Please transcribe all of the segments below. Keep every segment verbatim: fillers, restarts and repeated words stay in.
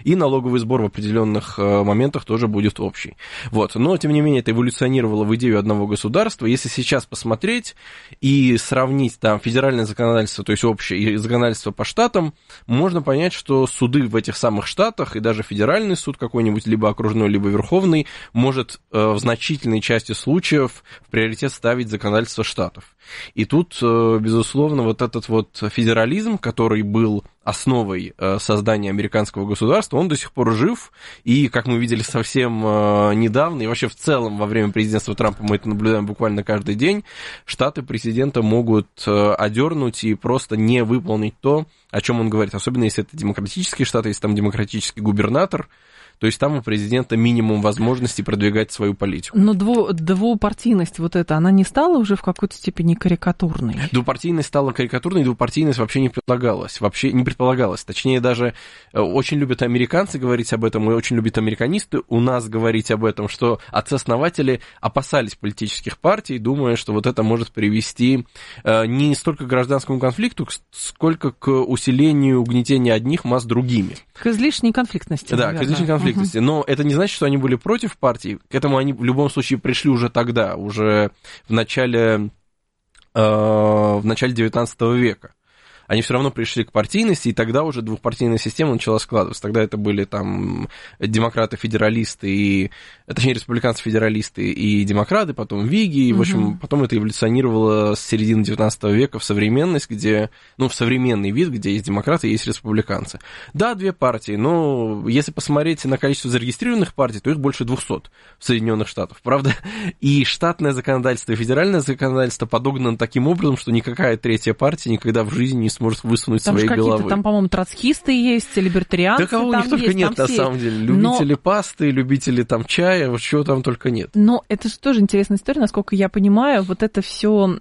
и налоговый сбор в определенных моментах тоже будет общий. Вот. Но, тем не менее, это эволюционировало в идею одного государства. Если сейчас посмотреть и сравнить там федеральное законодательство, то есть общее, и законодательство по штатам, можно понять, что суды в этих самых штатах, и даже федеральный суд какой-нибудь, либо окружной, либо верховный, может в значительной части случаев в приоритет ставить законодательство штатов. И тут, безусловно, вот этот вот федерализм, который был основой создания американского государства, он до сих пор жив, и, как мы видели совсем недавно, и вообще в целом во время президентства Трампа мы это наблюдаем буквально каждый день, штаты президента могут одернуть и просто не выполнить то, о чем он говорит, особенно если это демократические штаты, если там демократический губернатор, то есть там у президента минимум возможностей продвигать свою политику. Но дву, двупартийность вот эта, она не стала уже в какой-то степени карикатурной? Двупартийность стала карикатурной, двупартийность вообще не предполагалась. Вообще не предполагалась. Точнее, даже очень любят американцы говорить об этом, и очень любят американисты у нас говорить об этом, что отцы-основатели опасались политических партий, думая, что вот это может привести не столько к гражданскому конфликту, сколько к усилению угнетения одних масс другими. К излишней конфликтности, Да, наверное. к излишней конфликтности. Но это не значит, что они были против партии. К этому они в любом случае пришли уже тогда, уже в начале, э, в начале девятнадцатого века. Они все равно пришли к партийности, и тогда уже двухпартийная система начала складываться. Тогда это были там демократы-федералисты, и, точнее, республиканцы-федералисты и демократы, потом виги, и, в общем, угу. потом это эволюционировало с середины девятнадцатого века в современность, где, ну, в современный вид, где есть демократы и есть республиканцы. Да, две партии, но если посмотреть на количество зарегистрированных партий, то их больше двухсот в Соединенных Штатах. Правда, и штатное законодательство, и федеральное законодательство подогнано таким образом, что никакая третья партия никогда в жизни не сможет высунуть там своей головы. Там, по-моему, троцкисты есть, либертарианцы. Да кого у них только есть, нет, на все самом деле. Любители Но... пасты, любители там чая, вот чего там только нет. Но это же тоже интересная история, насколько я понимаю, вот это все,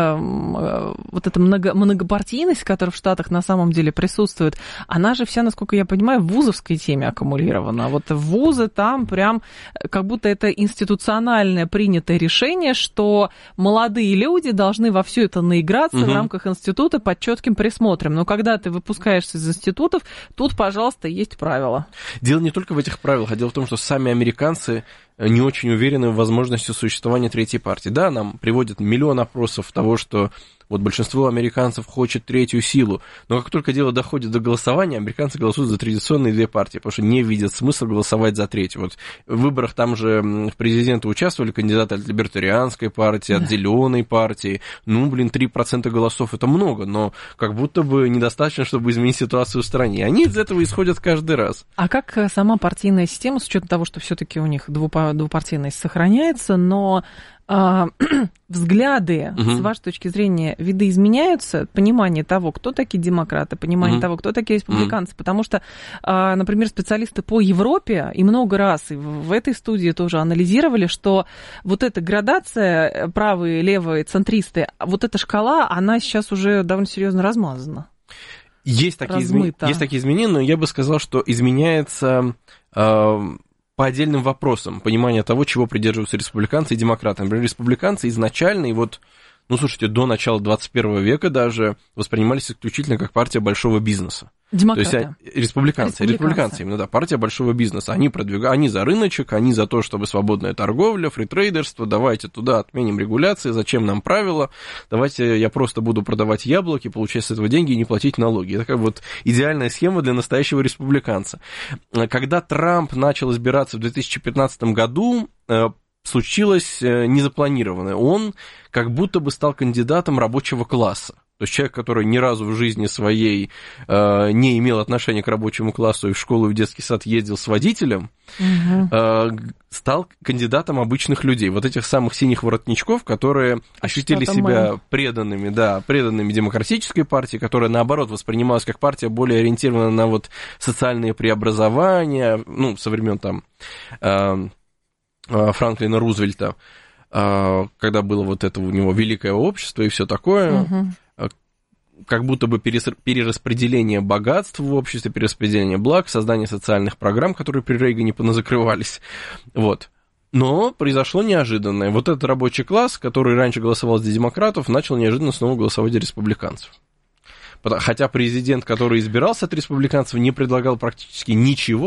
э, вот эта много, многопартийность, которая в Штатах на самом деле присутствует, она же вся, насколько я понимаю, в вузовской теме аккумулирована. Вот вузы там прям как будто это институциональное принятое решение, что молодые люди должны во все это наиграться угу. в рамках института под четким присмотрим. Но когда ты выпускаешься из институтов, тут, пожалуйста, есть правила. Дело не только в этих правилах, а дело в том, что сами американцы не очень уверены в возможности существования третьей партии. Да, нам приводят миллион опросов того, что вот большинство американцев хочет третью силу, но как только дело доходит до голосования, американцы голосуют за традиционные две партии, потому что не видят смысла голосовать за третью. Вот в выборах там же в президенты участвовали кандидаты от либертарианской партии, от зеленой партии. Ну, блин, три процента голосов это много, но как будто бы недостаточно, чтобы изменить ситуацию в стране. Они из этого исходят каждый раз. А как сама партийная система, с учетом того, что все-таки у них двупартийность сохраняется, но взгляды, угу. с вашей точки зрения, видоизменяются, понимание того, кто такие демократы, понимание угу. того, кто такие республиканцы, угу. потому что, например, специалисты по Европе и много раз и в этой студии тоже анализировали, что вот эта градация правые, левые, центристы, вот эта шкала, она сейчас уже довольно серьезно размазана. Есть такие, изме... Есть такие изменения, но я бы сказал, что изменяется... Э... по отдельным вопросам понимания того, чего придерживаются республиканцы и демократы. Например, республиканцы изначально, и вот, ну, слушайте, до начала двадцать первого века даже воспринимались исключительно как партия большого бизнеса. Демократы. То есть республиканцы, республиканцы, республиканцы именно, да, партия большого бизнеса. Они продвигают, они за рыночек, они за то, чтобы свободная торговля, фритрейдерство, давайте туда отменим регуляции, зачем нам правила, давайте я просто буду продавать яблоки, получать с этого деньги и не платить налоги. Это как вот идеальная схема для настоящего республиканца. Когда Трамп начал избираться в две тысячи пятнадцатом году, случилось незапланированное. Он как будто бы стал кандидатом рабочего класса. То есть человек, который ни разу в жизни своей э, не имел отношения к рабочему классу и в школу и в детский сад ездил с водителем, угу. э, стал кандидатом обычных людей. Вот этих самых синих воротничков, которые ощутили Что-то себя мы... преданными, да, преданными демократической партии, которая, наоборот, воспринималась как партия более ориентированная на вот социальные преобразования, ну, со времен там э, э, Франклина Рузвельта, э, когда было вот это у него великое общество и все такое. Угу. Как будто бы перераспределение богатств в обществе, перераспределение благ, создание социальных программ, которые при Рейгане поназакрывались. Вот. Но произошло неожиданное. Вот этот рабочий класс, который раньше голосовал за демократов, начал неожиданно снова голосовать за республиканцев. Хотя президент, который избирался от республиканцев, не предлагал практически ничего